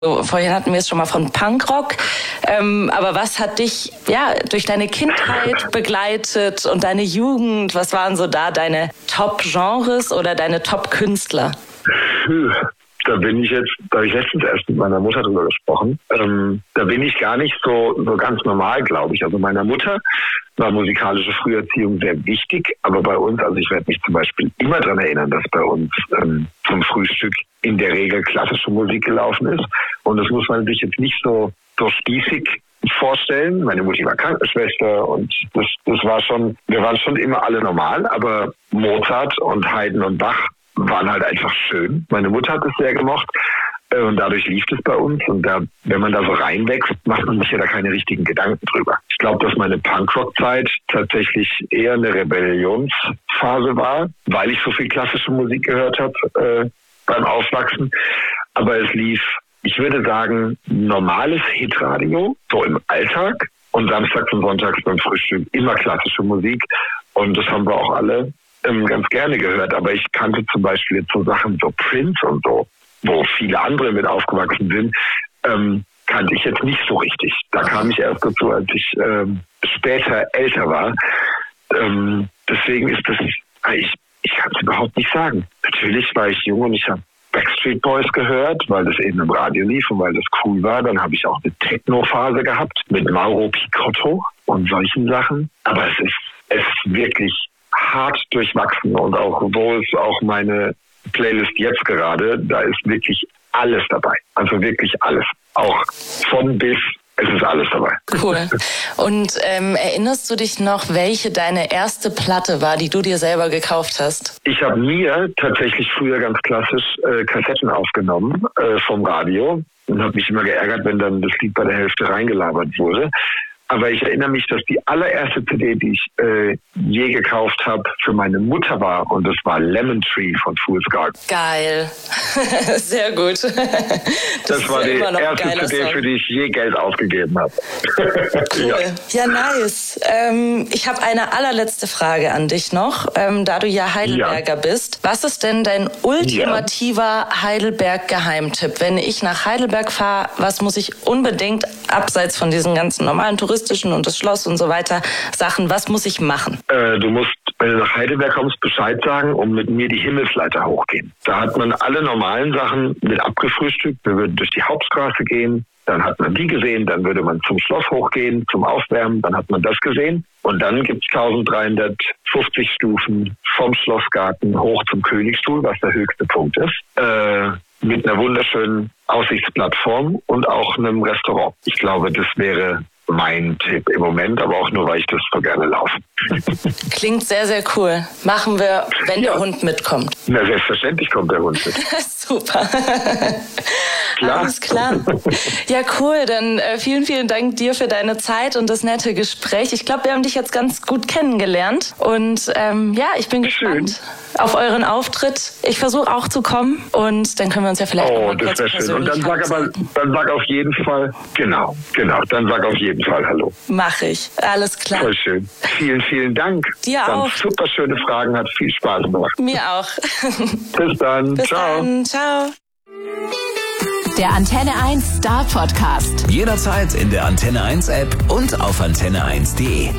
Vorhin hatten wir es schon mal von Punkrock. Aber was hat dich durch deine Kindheit begleitet und deine Jugend? Was waren so da deine Top-Genres oder deine Top-Künstler? Da habe ich letztens erst mit meiner Mutter drüber gesprochen. Da bin ich gar nicht so ganz normal, glaube ich. Also meiner Mutter war musikalische Früherziehung sehr wichtig, aber bei uns, also ich werde mich zum Beispiel immer daran erinnern, dass bei uns zum Frühstück in der Regel klassische Musik gelaufen ist. Und das muss man sich jetzt nicht so spießig vorstellen. Meine Mutti war Krankenschwester und das war schon, wir waren schon immer alle normal, aber Mozart und Haydn und Bach waren halt einfach schön. Meine Mutter hat es sehr gemocht und dadurch lief es bei uns. Und wenn man da so reinwächst, macht man sich ja da keine richtigen Gedanken drüber. Ich glaube, dass meine Punkrock-Zeit tatsächlich eher eine Rebellionsphase war, weil ich so viel klassische Musik gehört habe beim Aufwachsen. Aber es lief, ich würde sagen, normales Hitradio, so im Alltag. Und samstags und sonntags beim Frühstück immer klassische Musik. Und das haben wir auch alle ganz gerne gehört, aber ich kannte zum Beispiel jetzt so Sachen, so Prince und so, wo viele andere mit aufgewachsen sind, kannte ich jetzt nicht so richtig. Da kam ich erst dazu, als ich später älter war. Deswegen ist das, ich kann es überhaupt nicht sagen. Natürlich war ich jung und ich habe Backstreet Boys gehört, weil das eben im Radio lief und weil das cool war. Dann habe ich auch eine Techno-Phase gehabt mit Mauro Picotto und solchen Sachen. Aber es ist wirklich hart durchwachsen und auch meine Playlist jetzt gerade, da ist wirklich alles dabei. Also wirklich alles. Auch von bis, es ist alles dabei. Cool. Und erinnerst du dich noch, welche deine erste Platte war, die du dir selber gekauft hast? Ich habe mir tatsächlich früher ganz klassisch Kassetten aufgenommen vom Radio und habe mich immer geärgert, wenn dann das Lied bei der Hälfte reingelabert wurde. Aber ich erinnere mich, dass die allererste CD, die ich je gekauft habe, für meine Mutter war. Und das war Lemon Tree von Fool's Garden. Geil. Sehr gut. Das war die erste CD, für die ich je Geld ausgegeben habe. Cool. Ja, nice. Ich habe eine allerletzte Frage an dich noch, da du ja Heidelberger bist. Was ist denn dein ultimativer Heidelberg-Geheimtipp? Wenn ich nach Heidelberg fahre, was muss ich unbedingt, abseits von diesen ganzen normalen touristischen und das Schloss und so weiter Sachen, was muss ich machen? Du musst, wenn du nach Heidelberg kommst, Bescheid sagen und mit mir die Himmelsleiter hochgehen. Da hat man alle normalen Sachen mit abgefrühstückt. Wir würden durch die Hauptstraße gehen, dann hat man die gesehen, dann würde man zum Schloss hochgehen, zum Aufwärmen, dann hat man das gesehen. Und dann gibt es 1350 Stufen vom Schlossgarten hoch zum Königsstuhl, was der höchste Punkt ist. Mit einer wunderschönen Aussichtsplattform und auch einem Restaurant. Ich glaube, das wäre mein Tipp im Moment, aber auch nur, weil ich das so gerne laufe. Klingt sehr, sehr cool. Machen wir, wenn der Hund mitkommt. Na, selbstverständlich kommt der Hund mit. Super. Klar. Alles klar. Ja, cool. Dann vielen, vielen Dank dir für deine Zeit und das nette Gespräch. Ich glaube, wir haben dich jetzt ganz gut kennengelernt. Und ich bin gespannt auf euren Auftritt. Ich versuche auch zu kommen und dann können wir uns ja vielleicht noch mal kurz persönlich und dann sag auf jeden Fall, genau, dann sag auf jeden Fall Hallo. Mach ich. Alles klar. Voll schön. Vielen, vielen Dank. Dir auch. Super schöne Fragen, hat viel Spaß gemacht. Mir auch. Bis dann. Bis Ciao. dann. Ciao. Der Antenne 1 Star Podcast. Jederzeit in der Antenne 1 App und auf antenne1.de.